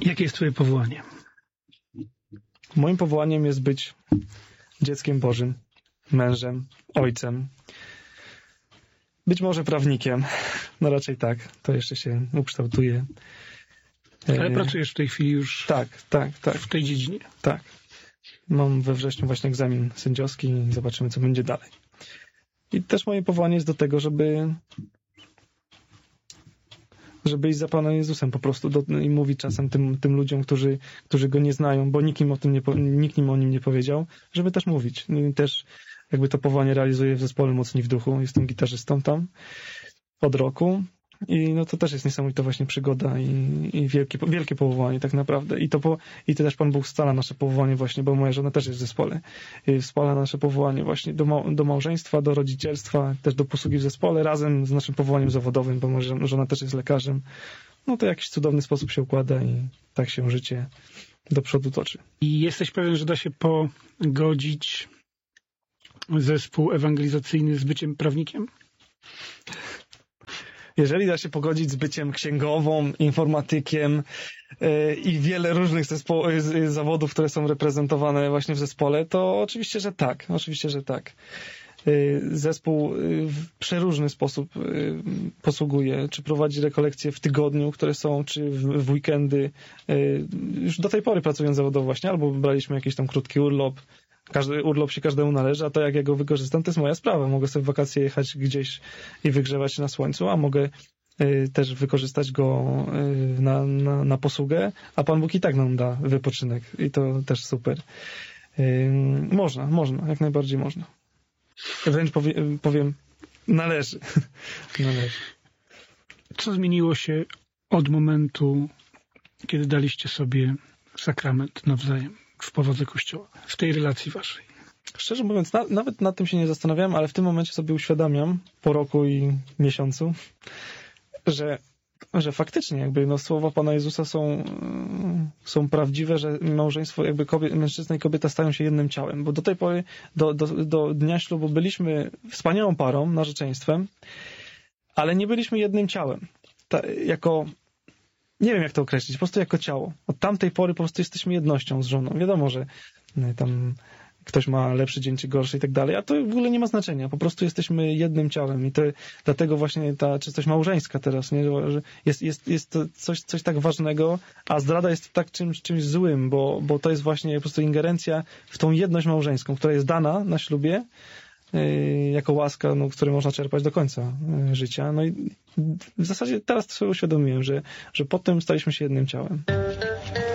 Jakie jest twoje powołanie? Moim powołaniem jest być dzieckiem Bożym, mężem, ojcem. Być może prawnikiem. No raczej tak. To jeszcze się ukształtuje. Ale pracujesz w tej chwili już tak. w tej dziedzinie. Tak. Mam we wrześniu właśnie egzamin sędziowski i zobaczymy, co będzie dalej. I też moje powołanie jest do tego, żeby iść za Panem Jezusem po prostu i mówić czasem tym ludziom, którzy Go nie znają, bo nikt im o nim nie powiedział, żeby też mówić. I też jakby to powołanie realizuję w zespole Mocni w Duchu. Jestem gitarzystą tam od roku. I no to też jest niesamowita właśnie przygoda i wielkie powołanie tak naprawdę. I to też Pan Bóg scala nasze powołanie właśnie, bo moja żona też jest w zespole. I scala nasze powołanie właśnie do małżeństwa, do rodzicielstwa, też do posługi w zespole, razem z naszym powołaniem zawodowym, bo moja żona też jest lekarzem. No to w jakiś cudowny sposób się układa i tak się życie do przodu toczy. I jesteś pewien, że da się pogodzić zespół ewangelizacyjny z byciem prawnikiem? Jeżeli da się pogodzić z byciem księgową, informatykiem i wiele różnych zawodów, które są reprezentowane właśnie w zespole, to oczywiście, że tak. Oczywiście, że tak. Zespół w przeróżny sposób posługuje, czy prowadzi rekolekcje w tygodniu, które są, czy w weekendy. Już do tej pory pracując zawodowo właśnie, albo braliśmy jakiś tam krótki urlop. Każdy urlop się każdemu należy, a to jak ja go wykorzystam, to jest moja sprawa. Mogę sobie w wakacje jechać gdzieś i wygrzewać się na słońcu, a mogę też wykorzystać go na posługę, a Pan Bóg i tak nam da wypoczynek i to też super. Można, jak najbardziej można. Wręcz powiem, należy. Należy. Co zmieniło się od momentu, kiedy daliście sobie sakrament nawzajem w powodze Kościoła, w tej relacji waszej? Szczerze mówiąc, nawet nad tym się nie zastanawiałem, ale w tym momencie sobie uświadamiam, po roku i miesiącu, że faktycznie jakby słowa Pana Jezusa są prawdziwe, że małżeństwo, jakby mężczyzna i kobieta stają się jednym ciałem, bo do tej pory, do dnia ślubu byliśmy wspaniałą parą, narzeczeństwem, ale nie byliśmy jednym ciałem. Nie wiem jak to określić, po prostu jako ciało. Od tamtej pory po prostu jesteśmy jednością z żoną. Wiadomo, że tam ktoś ma lepszy dzień czy gorszy i tak dalej, a to w ogóle nie ma znaczenia. Po prostu jesteśmy jednym ciałem i dlatego właśnie ta czystość małżeńska teraz, nie? Że jest to coś tak ważnego, a zdrada jest tak czymś złym, bo to jest właśnie po prostu ingerencja w tą jedność małżeńską, która jest dana na ślubie jako łaska, której można czerpać do końca życia. No i w zasadzie teraz sobie uświadomiłem, że potem staliśmy się jednym ciałem.